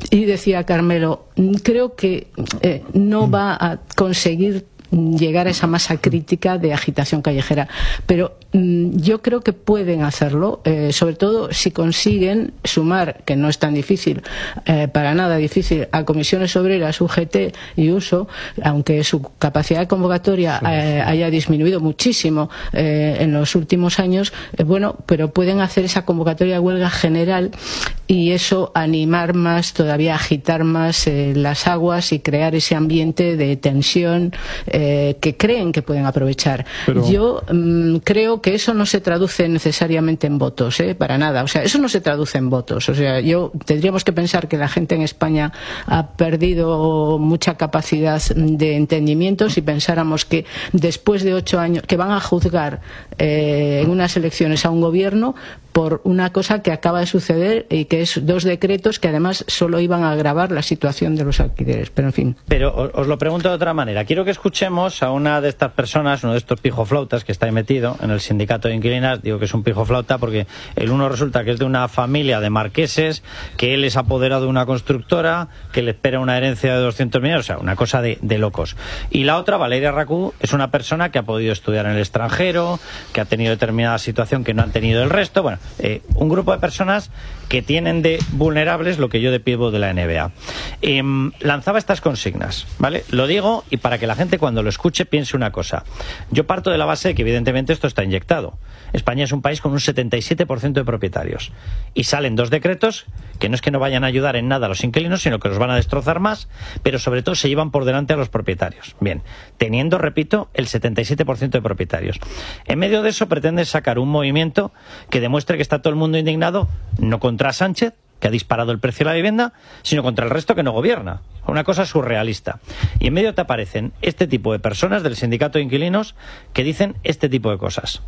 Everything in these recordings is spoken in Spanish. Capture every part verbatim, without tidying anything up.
y decía Carmelo, creo que eh, no va a conseguir llegar a esa masa crítica de agitación callejera, pero mmm, yo creo que pueden hacerlo, eh, sobre todo si consiguen sumar, que no es tan difícil, eh, para nada difícil, a comisiones obreras, U G T y U S O, aunque su capacidad de convocatoria eh, haya disminuido muchísimo eh, en los últimos años, eh, bueno, pero pueden hacer esa convocatoria de huelga general y eso animar más, todavía agitar más eh, las aguas y crear ese ambiente de tensión eh, que creen que pueden aprovechar. Pero... Yo mmm, creo que eso no se traduce necesariamente en votos, ¿eh? Para nada. O sea, eso no se traduce en votos. O sea, yo tendríamos que pensar que la gente en España ha perdido mucha capacidad de entendimiento si pensáramos que después de ocho años, que van a juzgar eh, en unas elecciones a un gobierno por una cosa que acaba de suceder y que es dos decretos que además solo iban a agravar la situación de los alquileres. Pero en fin. Pero os lo pregunto de otra manera. Quiero que escuchemos a una de estas personas, uno de estos pijoflautas que está ahí metido en el sindicato de inquilinas. Digo que es un pijoflauta porque el uno resulta que es de una familia de marqueses, que él es apoderado de una constructora, que le espera una herencia de doscientos millones, o sea, una cosa de, de locos. Y la otra, Valeria Racú, es una persona que ha podido estudiar en el extranjero, que ha tenido determinada situación que no han tenido el resto. Bueno, Eh, un grupo de personas que tienen de vulnerables lo que yo de pivo de la N B A. Eh, lanzaba estas consignas, ¿vale? Lo digo y para que la gente cuando lo escuche piense una cosa. Yo parto de la base de que evidentemente esto está inyectado. España es un país con un setenta y siete por ciento de propietarios y salen dos decretos que no es que no vayan a ayudar en nada a los inquilinos, sino que los van a destrozar más, pero sobre todo se llevan por delante a los propietarios. Bien, teniendo, repito, el setenta y siete por ciento de propietarios. En medio de eso pretende sacar un movimiento que demuestre que está todo el mundo indignado, no contra Sánchez, que ha disparado el precio de la vivienda, sino contra el resto que no gobierna. Una cosa surrealista. Y en medio te aparecen este tipo de personas del sindicato de inquilinos que dicen este tipo de cosas.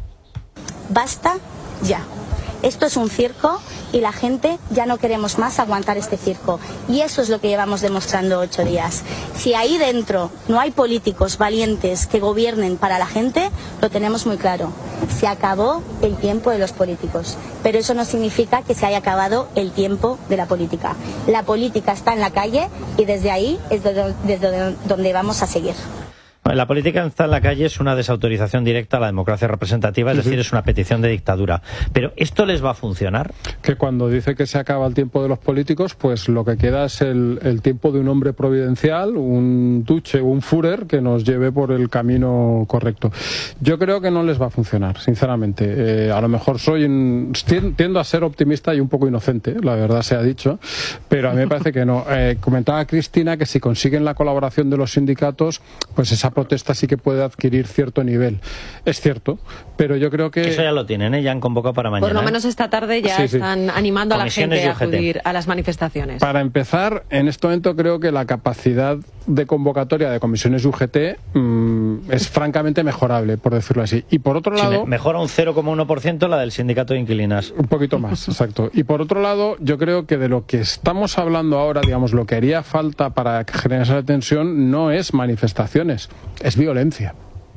Basta ya. Esto es un circo y la gente ya no queremos más aguantar este circo. Y eso es lo que llevamos demostrando ocho días. Si ahí dentro no hay políticos valientes que gobiernen para la gente, lo tenemos muy claro. Se acabó el tiempo de los políticos. Pero eso no significa que se haya acabado el tiempo de la política. La política está en la calle y desde ahí es desde donde vamos a seguir. La política está en la calle es una desautorización directa a la democracia representativa, es sí, decir, sí. es una petición de dictadura. Pero ¿esto les va a funcionar? Que cuando dice que se acaba el tiempo de los políticos, pues lo que queda es el, el tiempo de un hombre providencial, un duce, un Führer que nos lleve por el camino correcto. Yo creo que no les va a funcionar, sinceramente. Eh, a lo mejor soy un, tiendo a ser optimista y un poco inocente, la verdad se ha dicho, pero a mí me parece que no. Eh, comentaba Cristina que si consiguen la colaboración de los sindicatos, pues esa protesta sí que puede adquirir cierto nivel. Es cierto, pero yo creo que... Eso ya lo tienen, ¿eh? Ya han convocado para mañana. Por lo menos esta tarde ya sí, están sí. animando a la gente a acudir a las manifestaciones. Para empezar, en este momento creo que la capacidad de convocatoria de comisiones U G T mmm, es francamente mejorable, por decirlo así. Y por otro lado... Sí, mejora un cero coma uno por ciento la del sindicato de inquilinas. Un poquito más, exacto. Y por otro lado, yo creo que de lo que estamos hablando ahora, digamos, lo que haría falta para generar esa tensión no es manifestaciones, es violencia.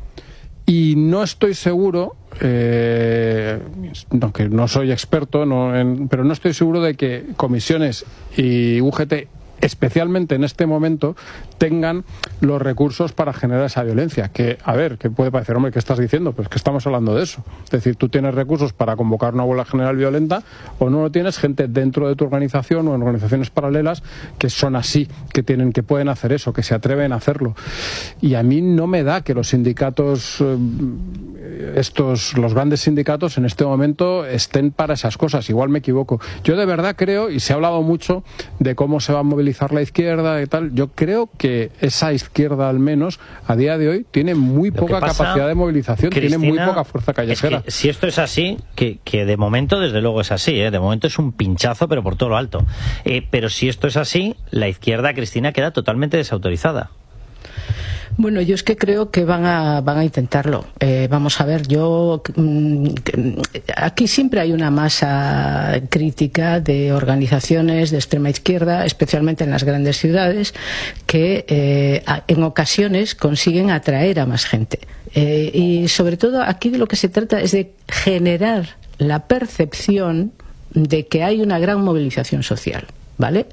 Y no estoy seguro, eh, no, que no soy experto, no, en, pero no estoy seguro de que comisiones y U G T, especialmente en este momento, tengan los recursos para generar esa violencia. Que, a ver, que puede parecer, hombre, ¿qué estás diciendo? Pues que estamos hablando de eso. Es decir, tú tienes recursos para convocar una huelga general violenta o no lo tienes, gente dentro de tu organización o en organizaciones paralelas que son así, que tienen, que pueden hacer eso, que se atreven a hacerlo. Y a mí no me da que los sindicatos, eh, estos, los grandes sindicatos en este momento estén para esas cosas. Igual me equivoco. Yo de verdad creo, y se ha hablado mucho de cómo se va a movilizar la izquierda y tal, yo creo que esa izquierda, al menos a día de hoy, tiene muy Lo poca pasa, capacidad de movilización, Cristina, tiene muy poca fuerza callejera. Es que, si esto es así, que, que de momento desde luego es así, ¿eh? De momento es un pinchazo pero por todo lo alto, eh, pero si esto es así, la izquierda, Cristina, queda totalmente desautorizada. Bueno, yo es que creo que van a van a intentarlo. Eh, vamos a ver, yo mm, aquí siempre hay una masa crítica de organizaciones de extrema izquierda, especialmente en las grandes ciudades, que eh, en ocasiones consiguen atraer a más gente. Eh, y sobre todo aquí de lo que se trata es de generar la percepción de que hay una gran movilización social, ¿vale?